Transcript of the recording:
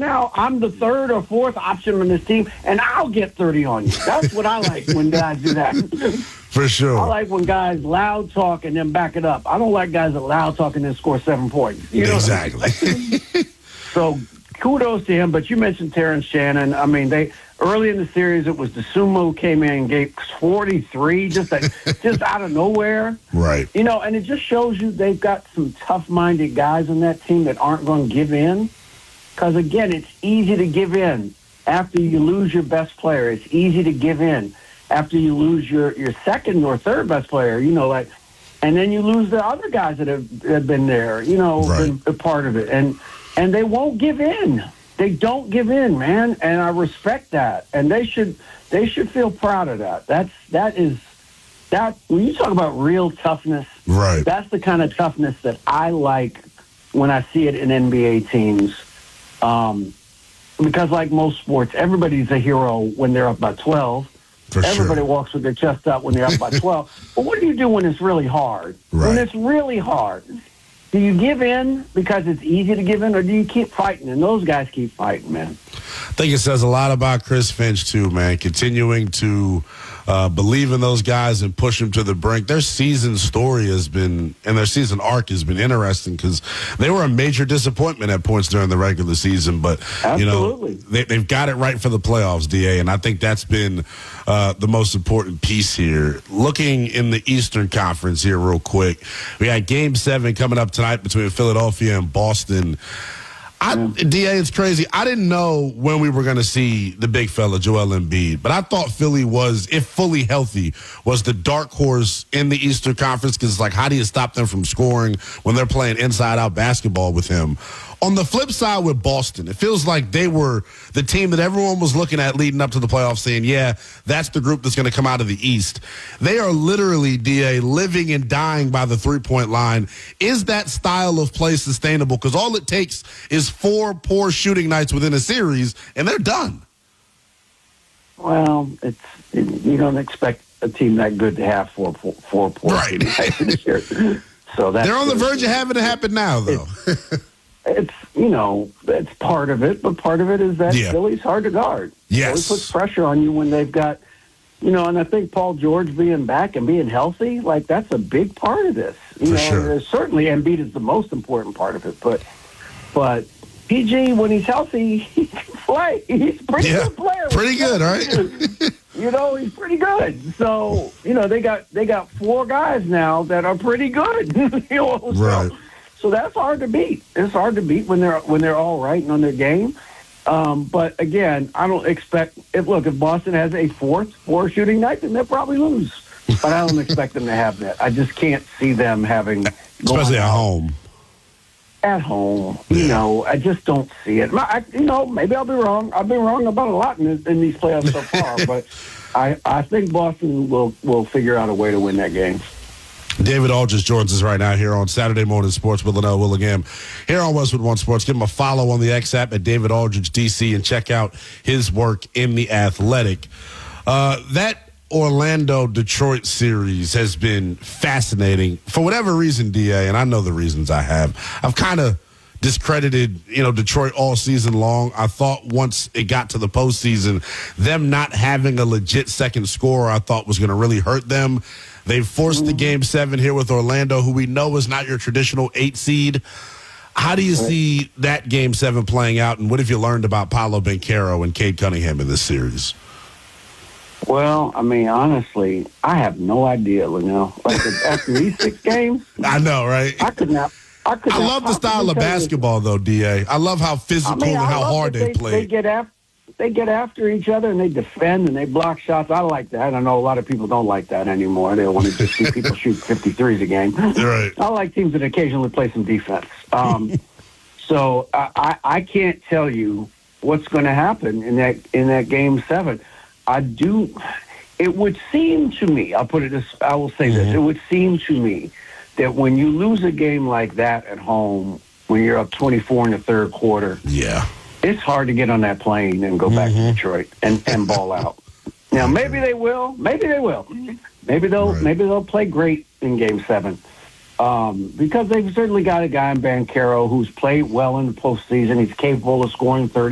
now, I'm the third or fourth option on this team, and I'll get 30 on you. That's what I like when guys do that. For sure. I like when guys loud talk and then back it up. I don't like guys that loud talk and then score 7 points. You know? Exactly. So kudos to him. But you mentioned Terrence Shannon. I mean, early in the series, it was DeSumo who came in and gave 43 just out of nowhere. Right. You know, and it just shows you they've got some tough-minded guys on that team that aren't going to give in. Because, again, it's easy to give in after you lose your best player. It's easy to give in after you lose your second or third best player, you know, like, and then you lose the other guys that have been there, you know, right. been a part of it. And they won't give in. They don't give in, man. And I respect that. And they should feel proud of that. That when you talk about real toughness, right. That's the kind of toughness that I like when I see it in NBA teams. Because like most sports, everybody's a hero when they're up by 12. Everybody walks with their chest up when they're up by 12. But what do you do when it's really hard? Right. When it's really hard, do you give in because it's easy to give in, or do you keep fighting? And those guys keep fighting, man. I think it says a lot about Chris Finch, too, man, continuing to believe in those guys and push them to the brink. Their season story has been, and their season arc has been interesting because they were a major disappointment at points during the regular season. But, Absolutely. you know, they've got it right for the playoffs, DA, and I think that's been the most important piece here. Looking in the Eastern Conference here real quick, we got Game 7 coming up tonight between Philadelphia and Boston. DA, it's crazy. I didn't know when we were going to see the big fella, Joel Embiid, but I thought Philly was, if fully healthy, was the dark horse in the Eastern Conference because, like, how do you stop them from scoring when they're playing inside-out basketball with him? On the flip side with Boston, it feels like they were the team that everyone was looking at leading up to the playoffs saying, yeah, that's the group that's going to come out of the East. They are literally, DA, living and dying by the three-point line. Is that style of play sustainable? Because all it takes is 4 poor shooting nights within a series, and they're done. Well, you don't expect a team that good to have four poor shooting nights this year. So they're on the verge of having it happen now, though. It's, you know, it's part of it, but part of it is that Philly's hard to guard. Yes. Philly puts pressure on you when they've got, you know, and I think Paul George being back and being healthy, like, that's a big part of this. You know, sure. Certainly Embiid is the most important part of it, but PG, when he's healthy, he can play. He's a pretty good player. Pretty good, right? You know, he's pretty good. So, you know, they got 4 guys now that are pretty good. You know, right. So that's hard to beat. It's hard to beat when they're all right and on their game. But again, I don't expect. If Boston has a four shooting night, then they'll probably lose. But I don't expect them to have that. I just can't see them having, especially at home. At home, you know, I just don't see it. You know, maybe I'll be wrong. I've been wrong about a lot in these playoffs so far, but I think Boston will figure out a way to win that game. David Aldridge joins us right now here on Saturday Morning Sports with Linnell Willingham here on Westwood One Sports. Give him a follow on the X app at David Aldridge DC and check out his work in The Athletic. That Orlando-Detroit series has been fascinating for whatever reason, DA, and I know the reasons I have. I've kind of discredited, you know, Detroit all season long. I thought once it got to the postseason, them not having a legit second scorer I thought was going to really hurt them. They forced the Game 7 here with Orlando, who we know is not your traditional 8 seed. How do you see that Game 7 playing out, and what have you learned about Paolo Banchero and Cade Cunningham in this series? Well, I mean, honestly, I have no idea, Linnell. Like, after these 6 games, I know, right? I love the style of basketball, though, DA. I love how physical and how hard they play. They get after each other and they defend and they block shots. I like that. I know a lot of people don't like that anymore. They want to just see people shoot 53s a game. Right. I like teams that occasionally play some defense. So I can't tell you what's going to happen in that Game 7. It would seem to me, I will say this, it would seem to me that when you lose a game like that at home, when you're up 24 in the third quarter, it's hard to get on that plane and go back to Detroit and ball out. Now, maybe they will. Maybe they'll play great in Game 7 because they've certainly got a guy in Banchero who's played well in the postseason. He's capable of scoring 30.